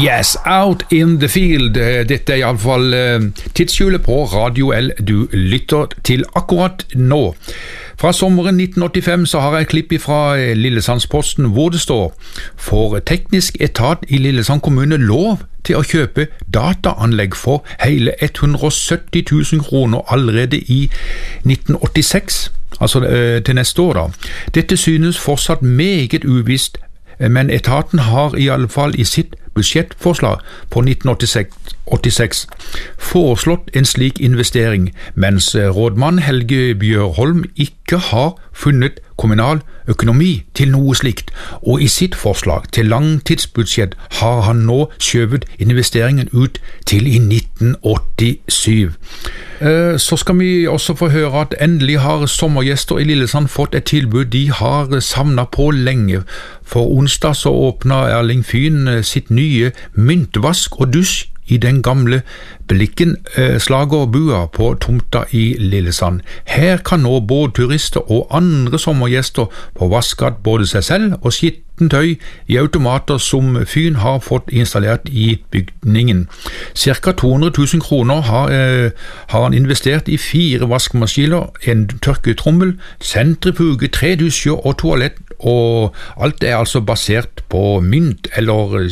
Yes, Out in the Field. Dette er i alle fall tidshjulet på Radio L du lytter til akkurat nå. Fra sommeren 1985 så har jeg et klipp fra Lillesandsposten hvor det står: «For teknisk etat i Lillesand kommune lov til å kjøpe dataanlegg for hele 170 000 kroner allerede i 1986, altså til neste år da. Dette synes fortsatt meget uvisst, men etaten har i alle fall i sitt budsjettforslag på 1986 foreslått en slik investering, mens rådmann Helge Bjørholm ikke har funnet kommunal økonomi til noe slikt, og i sitt forslag til langtidsbudsjett har han nå skjøvet investeringen ut til i 1987. Så skal vi også få høre at endelig har sommergjester i Lillesand fått et tilbud de har savnet på lenge. For onsdag så åpnet Erling Fyn sitt nye myntvask og dusj i den gamle Blikken slagerbua på tomta i Lillesand. Her kan nå både turister og andre sommergjester få vasket både seg selv og skittentøy i automater som Fyn har fått installert i bygningen. Cirka 200 000 kroner har han investert i 4 vaskemaskiner, en tørketrommel, sentrifuge, 3 dusjer og toalett, og alt er altså basert på mynt eller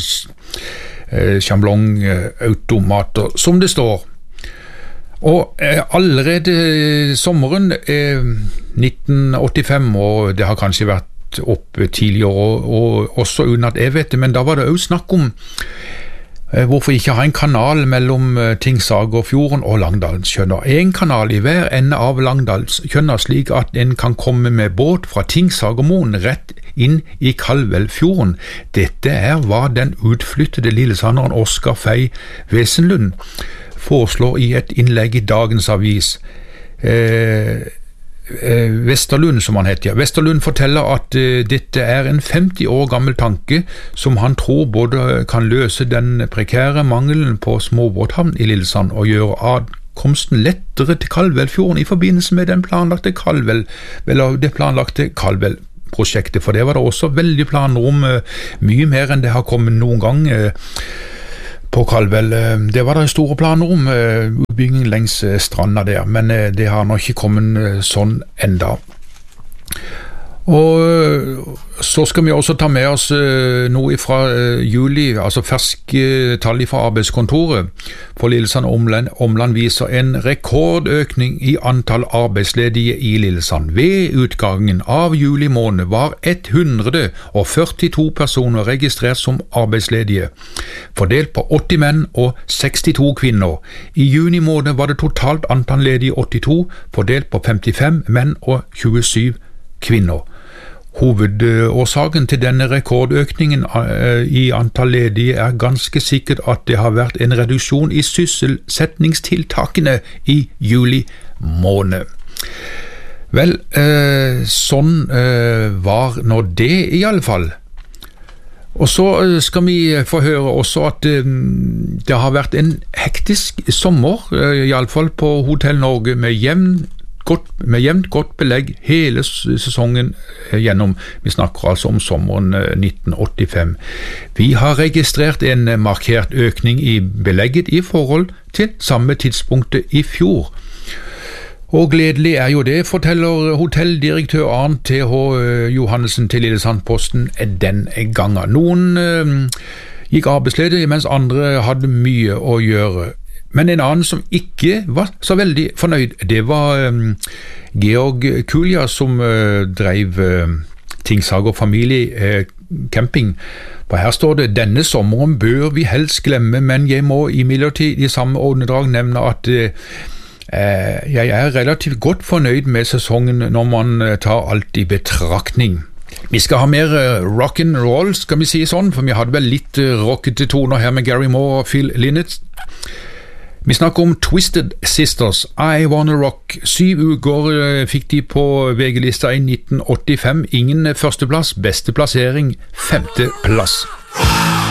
sjablongautomater, som det står. Og allerede sommeren 1985, og det har kanskje vært oppe tidligere, og også uten at jeg vet det, men da var det også snakk om hvorfor ikke ha en kanal mellom Tingsagerfjorden og Langdalskjønna. En kanal i hver ende av Langdalskjønna, slik at en kan komme med båt fra Tingsagermoen rett inn i Kalvøyfjorden. Dette er hva den utflyttede lillesanderen Oskar Fei Wesenlund foreslår i et innlegg i dagens avis. Vesterlund, som han heter. Vesterlund forteller at dette er en 50 år gammel tanke som han tror både kan løse den prekære mangelen på småbåthavn i Lillesand og gjøre adkomsten lettere til Kalvøyfjorden i forbindelse med det planlagte Kalvøy-prosjektet, for det var det også veldig planer om, mye mer enn det har kommet noen gang på Kalvøy. Det var det store planer om utbygging lengs stranda der, men det har nå ikke kommet sånn enda. Og så skal vi også ta med oss noe fra juli, altså ferske tall fra arbeidskontoret for Lillesand Omland viser en rekordøkning i antall arbeidsledige i Lillesand. Ved utgangen av juli måned var 142 personer registrert som arbeidsledige, fordelt på 80 menn og 62 kvinner. I juni måned var det totalt antall ledige 82, fordelt på 55 menn og 27 kvinner. Hovedårsaken til denne rekordøkningen i antall ledige er ganske sikkert at det har vært en reduksjon i sysselsettingstiltakene i juli måned. Vel, sånn var nå det i alle fall. Og så skal vi få høre også at det har vært en hektisk sommer, i alle fall på Hotell Norge, med jevnt godt belegg hele sesongen gjennom. Vi snakker altså om sommeren 1985. Vi har registrert en markert økning i belegget i forhold til samme tidspunktet i fjor. Og gledelig er jo det, forteller hotelldirektør Arnt T.H. Johannessen til Lillesandposten den gangen. Noen gikk arbeidsledige, mens andre hadde mye å gjøre. Men en annen som ikke var så veldig fornøyd, det var Georg Kulja, som drev Tingsager familiecamping. For her står det: denne sommeren bør vi helst glemme, men jeg må imidlertid i samme åndedrag nevne at jeg er relativt godt fornøyd med sesongen når man tar alt i betraktning. Vi skal ha mer rock'n'roll, skal vi si sånn, for vi hadde vel litt rockete toner her med Gary Moore og Phil Lynott. Vi snakker om Twisted Sisters, I Wanna Rock. 7 uker fikk de på VG-lista i 1985. Ingen førsteplass, beste plassering 5. plass.